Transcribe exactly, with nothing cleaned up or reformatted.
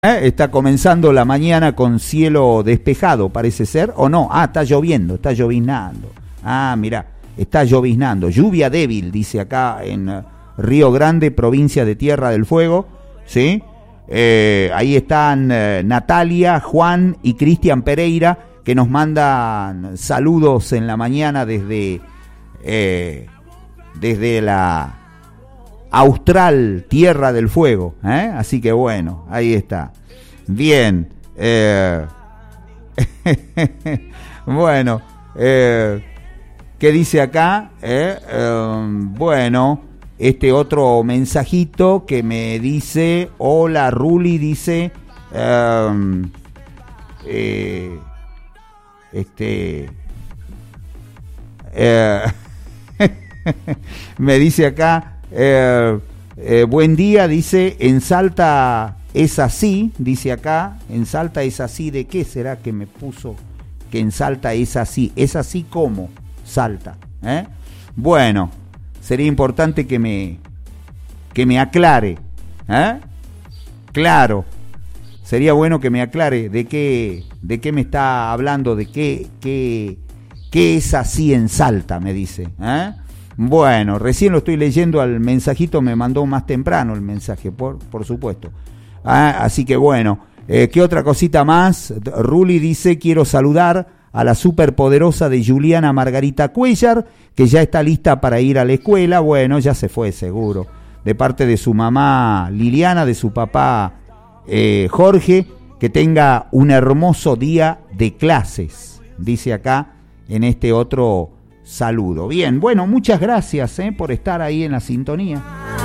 ¿Eh? Está comenzando la mañana con cielo despejado, parece ser, o no. Ah, está lloviendo, está lloviznando. Ah, mirá, está lloviznando. Lluvia débil, dice acá en uh, Río Grande, provincia de Tierra del Fuego. ¿Sí? Eh, ahí están uh, Natalia, Juan y Cristian Pereira, que nos mandan saludos en la mañana desde, eh, desde la Austral Tierra del Fuego, ¿eh? Así que bueno, ahí está. Bien. Eh, bueno, eh, ¿qué dice acá? Eh, eh, bueno, este otro mensajito que me dice, hola Ruli, dice, eh, eh, este, eh, me dice acá, Eh, eh, buen día, dice, en Salta es así, dice acá, en Salta es así, ¿de qué será que me puso que en Salta es así? Es así como Salta, ¿eh? Bueno, sería importante que me que me aclare, ¿eh? Claro, sería bueno que me aclare de qué de qué me está hablando, de qué qué qué es así en Salta, me dice, ¿eh? Bueno, recién lo estoy leyendo al mensajito, me mandó más temprano el mensaje, por, por supuesto. Ah, así que bueno, eh, ¿qué otra cosita más? Ruli dice, quiero saludar a la superpoderosa de Juliana Margarita Cuellar, que ya está lista para ir a la escuela. Bueno, ya se fue seguro. De parte de su mamá Liliana, de su papá eh, Jorge, que tenga un hermoso día de clases, dice acá en este otro saludo. Bien, bueno, muchas gracias eh, por estar ahí en la sintonía.